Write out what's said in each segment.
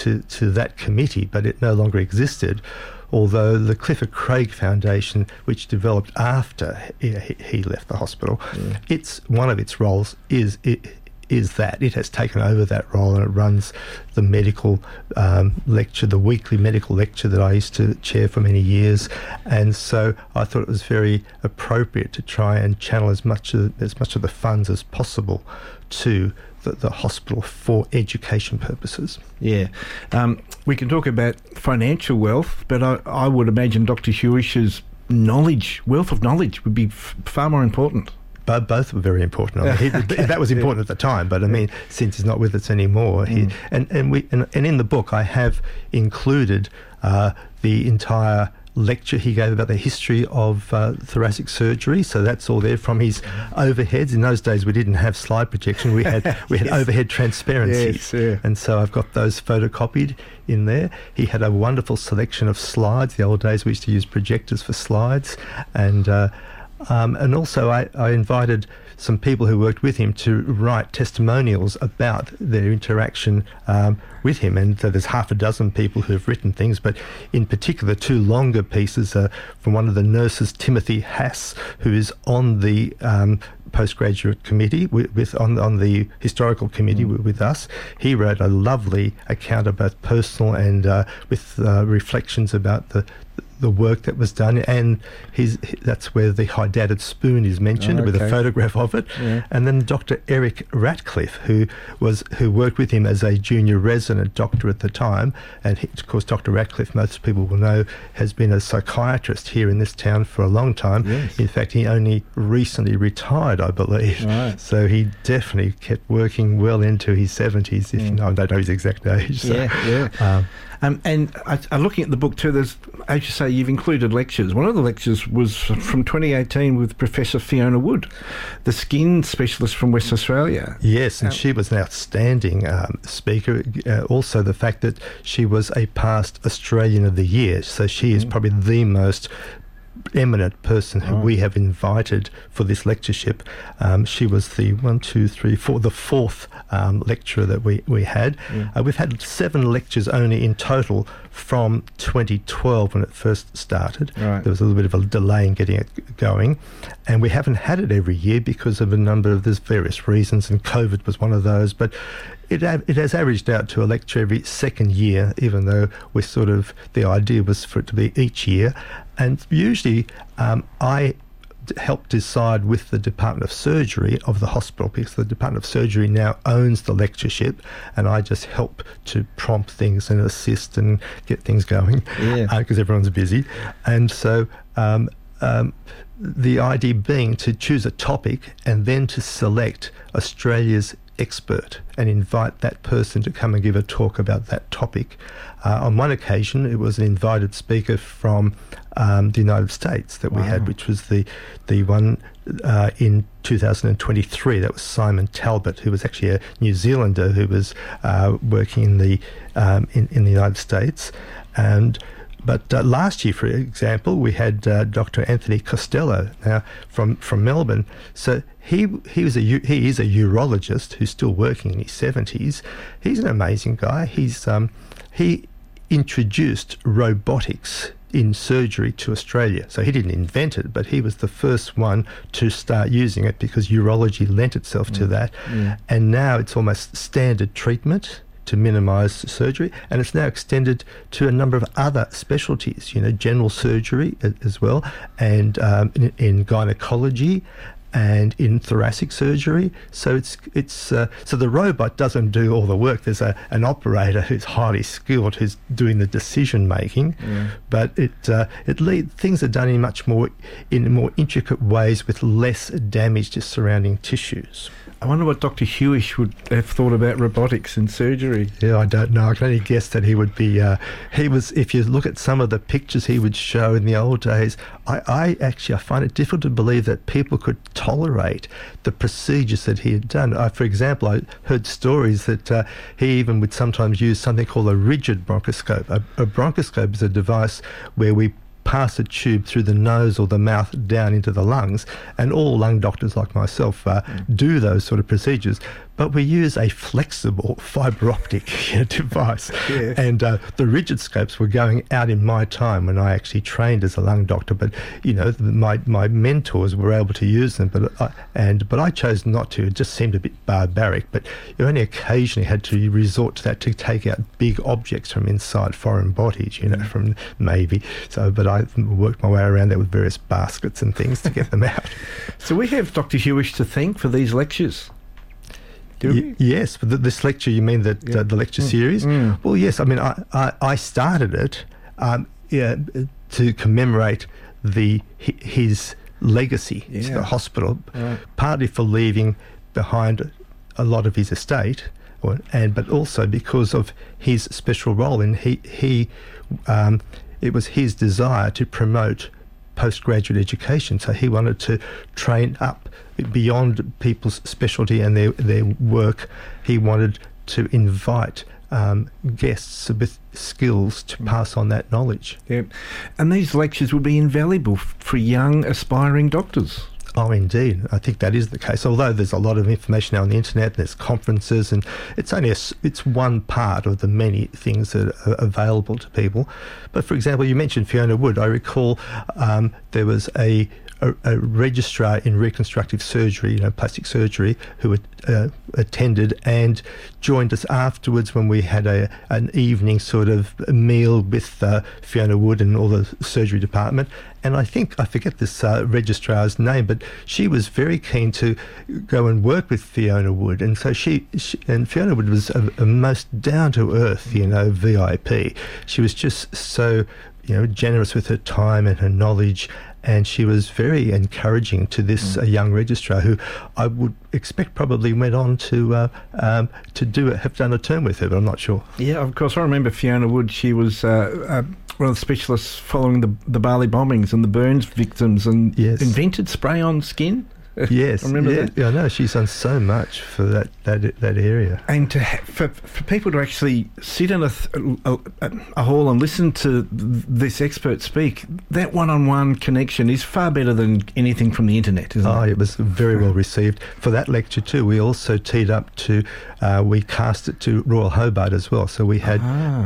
to that committee, but it no longer existed. Although the Clifford Craig Foundation, which developed after he left the hospital, one of its roles is that it has taken over that role, and it runs the medical lecture, the weekly medical lecture that I used to chair for many years. And so I thought it was very appropriate to try and channel as much of the funds as possible to the hospital for education purposes. Yeah. We can talk about financial wealth, but I would imagine Dr. Hewish's wealth of knowledge would be far more important. But both were very important. I mean, that was important at the time, but I mean, since he's not with us anymore, and in the book I have included the entire lecture he gave about the history of thoracic surgery. So that's all there from his overheads. In those days, we didn't have slide projection. We had overhead transparencies, and so I've got those photocopied in there. He had a wonderful selection of slides. The old days we used to use projectors for slides, and also I invited some people who worked with him to write testimonials about their interaction with him. And there's half a dozen people who have written things, but in particular 2 longer pieces from one of the nurses, Timothy Hass, who is on the postgraduate committee on the historical committee with us. He wrote a lovely account of both personal and with reflections about the work that was done, and that's where the hydatid spoon is mentioned with a photograph of it. And then Dr. Eric Ratcliffe, who worked with him as a junior resident doctor at the time, and of course Dr. Ratcliffe, most people will know, has been a psychiatrist here in this town for a long time. In fact, he only recently retired, I believe. So he definitely kept working well into his 70s. I don't know his exact age. So. And looking at the book too, there's, as you say, you've included lectures. One of the lectures was from 2018 with Professor Fiona Wood, the skin specialist from West Australia. Yes, and she was an outstanding speaker. Also the fact that she was a past Australian of the Year, so she is probably the most eminent person who we have invited for this lectureship. She was the the fourth lecturer that we had. We've had 7 lectures only in total from 2012 when it first started. There was a little bit of a delay in getting it going, and we haven't had it every year because of there's various reasons, and COVID was one of those, but it has averaged out to a lecture every second year, even though the idea was for it to be each year. And usually I help decide with the Department of Surgery of the hospital, because the Department of Surgery now owns the lectureship, and I just help to prompt things and assist and get things going because everyone's busy. And so the idea being to choose a topic and then to select Australia's expert and invite that person to come and give a talk about that topic. On one occasion, it was an invited speaker from the United States that we had, which was the one in 2023. That was Simon Talbot, who was actually a New Zealander who was working in the United States. But last year, for example, we had Dr. Anthony Costello from Melbourne. So he is a urologist who's still working in his 70s. He's an amazing guy. He introduced robotics in surgery to Australia. So he didn't invent it, but he was the first one to start using it because urology lent itself to that. And now it's almost standard treatment to minimise surgery, and it's now extended to a number of other specialties, general surgery as well, and in gynecology and in thoracic surgery. So so the robot doesn't do all the work. There's an operator who's highly skilled who's doing the decision making, but things are done in more intricate ways with less damage to surrounding tissues. I wonder what Dr. Hewish would have thought about robotics and surgery. Yeah, I don't know. I can only guess that he would be... if you look at some of the pictures he would show in the old days, I find it difficult to believe that people could tolerate the procedures that he had done. For example, I heard stories that he even would sometimes use something called a rigid bronchoscope. A bronchoscope is a device where we pass a tube through the nose or the mouth down into the lungs, and all lung doctors like myself do those sort of procedures. but we use a flexible fibre optic device. Yes. And the rigid scopes were going out in my time when I actually trained as a lung doctor. But, my mentors were able to use them, but I chose not to. It just seemed a bit barbaric. But you only occasionally had to resort to that to take out big objects from inside foreign bodies, from Navy. So, but I worked my way around there with various baskets and things to get them out. So we have Dr. Hewish to thank for these lectures. Yes, but this lecture, you mean the lecture series? Well, yes. I mean, I started it to commemorate his legacy to the hospital, partly for leaving behind a lot of his estate, but also because of his special role in it was his desire to promote postgraduate education. So he wanted to train up beyond people's specialty and their work. He wanted to invite guests with skills to pass on that knowledge. Yeah, and these lectures would be invaluable for young aspiring doctors. Oh, indeed. I think that is the case. Although there's a lot of information now on the internet, there's conferences, and it's only it's one part of the many things that are available to people. But for example, you mentioned Fiona Wood. I recall there was a registrar in reconstructive surgery, plastic surgery, who attended and joined us afterwards when we had an evening sort of meal with Fiona Wood and all the surgery department. And I forget this registrar's name, but she was very keen to go and work with Fiona Wood. And so and Fiona Wood was a most down-to-earth, VIP. She was just so, generous with her time and her knowledge. And she was very encouraging to this young registrar, who I would expect probably went on to have done a term with her, but I'm not sure. Yeah, of course. I remember Fiona Wood. She was one of the specialists following the Bali bombings and the burns victims, and invented spray-on skin. Yes, I remember that. Yeah, I know she's done so much for that area. And for people to actually sit in a hall and listen to this expert speak, that one-on-one connection is far better than anything from the internet, isn't it? Oh, it was very well received. For that lecture too, we also teed up to we cast it to Royal Hobart as well. So we had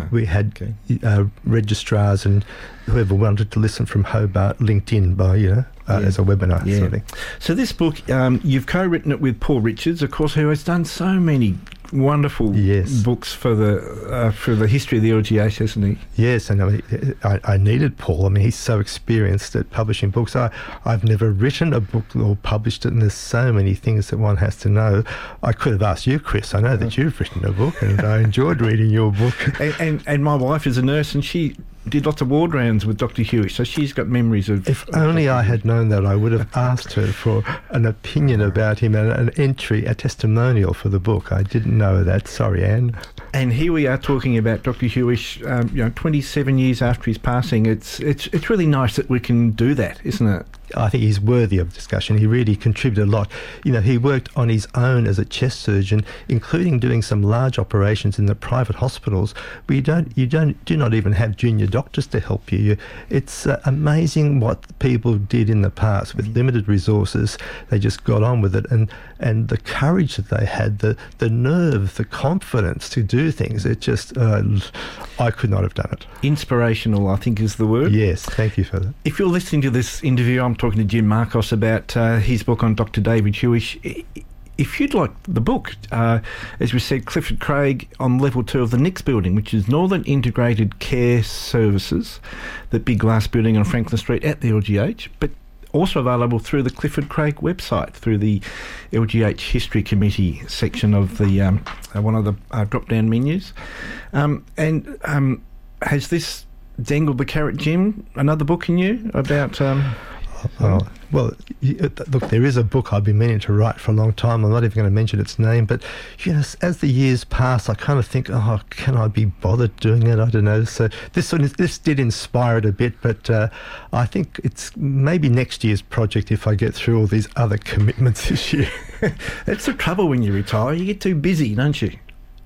registrars and whoever wanted to listen from Hobart linked in by as a webinar sort of thing. So this book, you've co-written it with Paul Richards, of course, who has done so many wonderful books for the history of the LGH, hasn't he? Yes, and I needed Paul. I mean, he's so experienced at publishing books. I've never written a book or published it, and there's so many things that one has to know. I could have asked you, Chris. I know that you've written a book, and I enjoyed reading your book. And my wife is a nurse, and she did lots of ward rounds with Dr. Hewish, so she's got memories of... If only I had known that, I would have asked her for an opinion about him and a testimonial for the book. I didn't know that. Sorry, Anne. And here we are talking about Dr. Hewish, 27 years after his passing. It's really nice that we can do that, isn't it? I think he's worthy of discussion. He really contributed a lot. He worked on his own as a chest surgeon, including doing some large operations in the private hospitals where you do not even have junior doctors to help you. It's amazing what people did in the past with limited resources. They just got on with it, and the courage that they had, the nerve, the confidence to do things. It just I could not have done it. Inspirational, I think, is the word. Yes, thank you for that. If you're listening to this interview, I'm talking to Jim Marcos about his book on Dr. David Hewish. If you'd like the book, as we said, Clifford Craig on level 2 of the Nix building, which is Northern Integrated Care Services, the big glass building on Franklin Street at the LGH, but also available through the Clifford Craig website, through the LGH History Committee section of the one of the drop-down menus. Has this dangled the carrot, Jim, another book in you about... Well, look, there is a book I've been meaning to write for a long time. I'm not even going to mention its name, but as the years pass, I kind of think, can I be bothered doing it? I don't know. So this did inspire it a bit, but I think it's maybe next year's project if I get through all these other commitments this year. That's the trouble when you retire. You get too busy, don't you?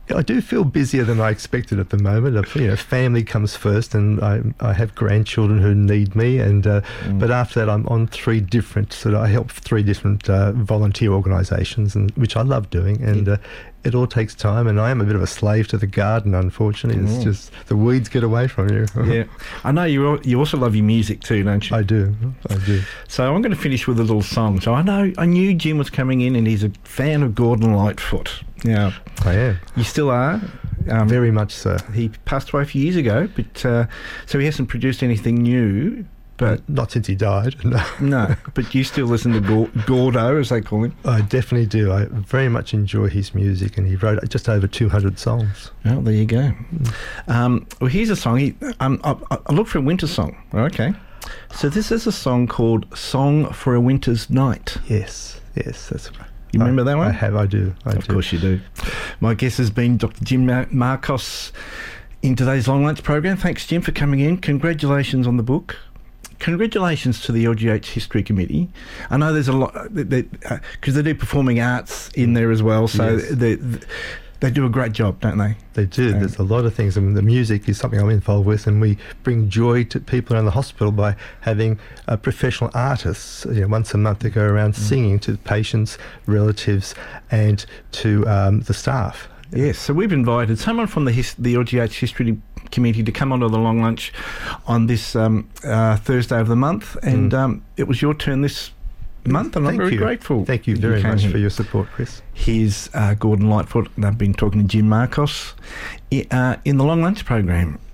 I do feel busier than I expected at the moment. Family comes first, and I have grandchildren who need me, and but after that, I'm on three different I help three different volunteer organisations, and which I love doing, and it all takes time, and I am a bit of a slave to the garden, unfortunately. It's just the weeds get away from you. Yeah. I know you also love your music too, don't you? I do. So I'm going to finish with a little song. So I knew Jim was coming in, and he's a fan of Gordon Lightfoot. Now, I am. You still are? Very much so. He passed away a few years ago, but so he hasn't produced anything new. But not since he died. No, but you still listen to Gordo, as they call him. I definitely do. I very much enjoy his music, and he wrote just over 200 songs. Oh, there you go. Well, here's a song. I looked for a winter song. Okay. So this is a song called Song for a Winter's Night. Yes, that's right. You remember that one? I do. Of course you do. My guest has been Dr. Jim Marcos in today's Long Lunch program. Thanks, Jim, for coming in. Congratulations on the book. Congratulations to the LGH History Committee. I know there's a lot, because they do performing arts in there as well, so yes. They do a great job, don't they? They do. There's a lot of things. I mean, the music is something I'm involved with, and we bring joy to people around the hospital by having professional artists. Once a month they go around singing to patients, relatives, and to the staff. Yes, so we've invited someone from the LGH History Committee to come onto the Long Lunch on this Thursday of the month, and it was your turn this month, and I'm very grateful. Thank you very much for your support, Chris. Here's Gordon Lightfoot, and I've been talking to Jim Marcos in the Long Lunch program.